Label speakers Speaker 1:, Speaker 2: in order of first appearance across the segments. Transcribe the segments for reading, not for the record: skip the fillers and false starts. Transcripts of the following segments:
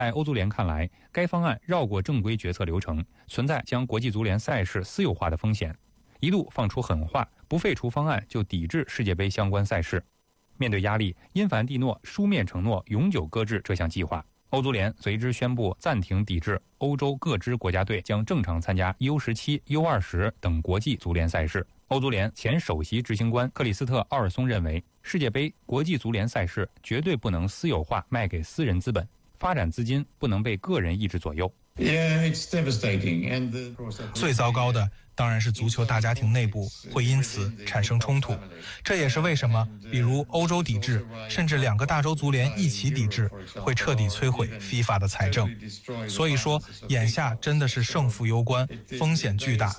Speaker 1: 在欧足联看来，该方案绕过正规决策流程，存在将国际足联赛事私有化的风险，一度放出狠话，不废除方案就抵制世界杯相关赛事。面对压力，因凡蒂诺书面承诺永久搁置这项计划。欧足联随之宣布暂停抵制欧洲各支国家队将正常参加 U17、U20 等国际足联赛事。欧足联前首席执行官克里斯特·奥尔松认为，世界杯、国际足联赛事绝对不能私有化卖给私人资本，发展资金不能被个人意志左右。
Speaker 2: 最糟糕的当然是足球大家庭内部会因此产生冲突，这也是为什么比如欧洲抵制，甚至2个大洲足联一起抵制，会彻底摧毁 FIFA 的财政。所以说，眼下真的是胜负攸关，风险巨大。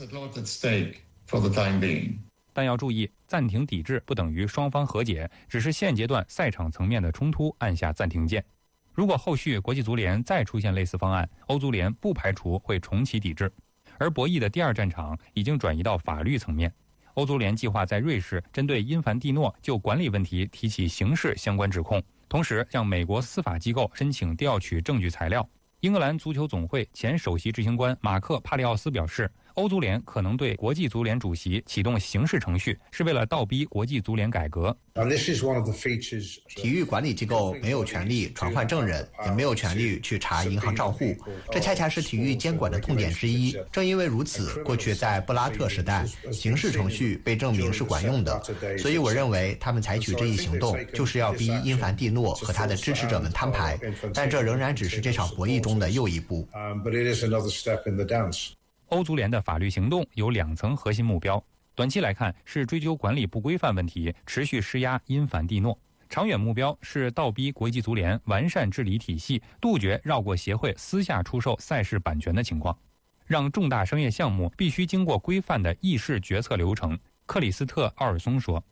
Speaker 1: 但要注意，暂停抵制不等于双方和解，只是现阶段赛场层面的冲突按下暂停键。如果后续国际足联再出现类似方案，欧足联不排除会重启抵制。而博弈的第二战场已经转移到法律层面，欧足联计划在瑞士针对因凡蒂诺就管理问题提起刑事相关指控，同时向美国司法机构申请调取证据材料。英格兰足球总会前首席执行官马克·帕利奥斯表示，欧足联可能对国际足联主席启动刑事程序，是为了倒逼国际足联改革。
Speaker 3: 体育管理机构没有权利传唤证人，也没有权利去查银行账户，这恰恰是体育监管的痛点之一。正因为如此，过去在布拉特时代，刑事程序被证明是管用的，所以我认为他们采取这一行动，就是要逼因凡蒂诺和他的支持者们摊牌，但这仍然只是这场博弈中的又一步。
Speaker 1: 欧足联的法律行动有2层核心目标，短期来看是追究管理不规范问题，持续施压因凡蒂诺；长远目标是倒逼国际足联完善治理体系，杜绝绕过协会私下出售赛事版权的情况，让重大商业项目必须经过规范的议事决策流程。克里斯特·奥尔松说，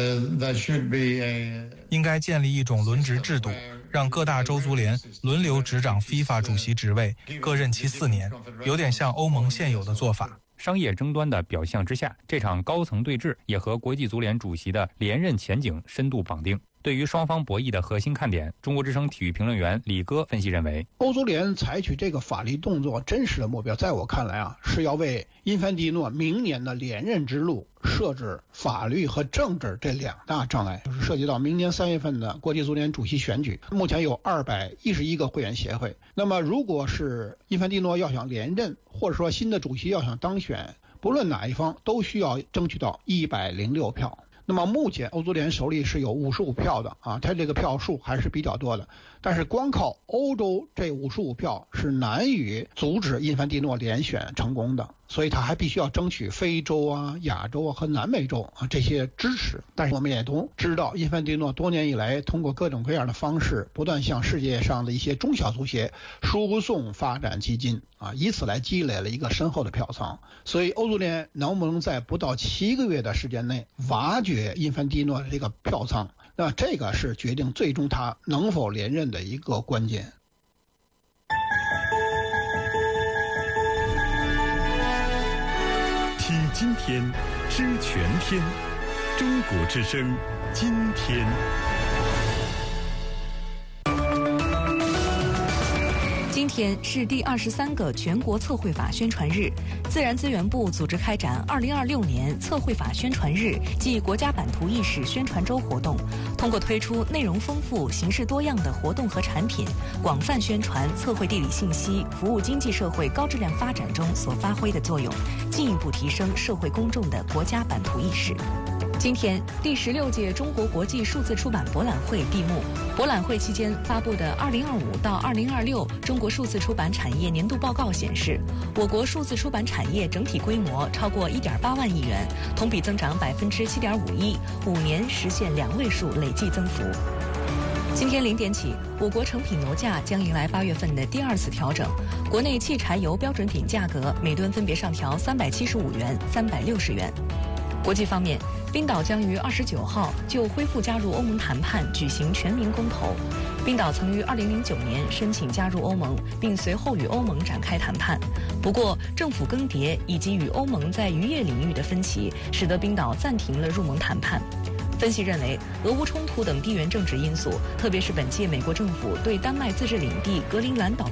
Speaker 2: 应该建立一种轮值制度，让各大洲足联轮流执掌 FIFA 主席职位，各任期4年，有点像欧盟现有的做法。
Speaker 1: 商业争端的表象之下，这场高层对峙也和国际足联主席的连任前景深度绑定。对于双方博弈的核心看点，中国之声体育评论员李哥分析认为，
Speaker 4: 欧足联采取这个法律动作真实的目标，在我看来是要为因凡蒂诺明年的连任之路设置法律和政治这2大障碍，就是涉及到明年3月份的国际足联主席选举。目前有211个会员协会，那么如果是因凡蒂诺要想连任，或者说新的主席要想当选，不论哪一方都需要争取到106票。那么目前欧足联手里是有55票的它这个票数还是比较多的，但是光靠欧洲这55票是难以阻止因凡蒂诺连选成功的，所以他还必须要争取非洲亚洲和南美洲这些支持。但是我们也都知道，因凡蒂诺多年以来通过各种各样的方式，不断向世界上的一些中小足协输送发展基金以此来积累了一个深厚的票仓。所以欧足联能不能在不到7个月的时间内挖掘因凡蒂诺的这个票仓，那这个是决定最终他能否连任的一个关键。
Speaker 5: 听今天，知全天，中国之声，今天。
Speaker 6: 今天是第23个全国测绘法宣传日，自然资源部组织开展2026年测绘法宣传日暨国家版图意识宣传周活动，通过推出内容丰富、形式多样的活动和产品，广泛宣传测绘地理信息服务经济社会高质量发展中所发挥的作用，进一步提升社会公众的国家版图意识。今天，第16届中国国际数字出版博览会闭幕。博览会期间发布的2025到2026中国数字出版产业年度报告显示，我国数字出版产业整体规模超过1.8万亿元，同比增长7.51%，5年实现2位数累计增幅。今天0点起，我国成品油价将迎来8月份的第2次调整，国内汽柴油标准品价格每吨分别上调375元、360元。国际方面，冰岛将于29号就恢复加入欧盟谈判举行全民公投。冰岛曾于2009年申请加入欧盟，并随后与欧盟展开谈判。不过，政府更迭以及与欧盟在渔业领域的分歧，使得冰岛暂停了入盟谈判。 分析认为，俄乌冲突等地缘政治因素，特别是本届美国政府对丹麦自治领地格陵兰岛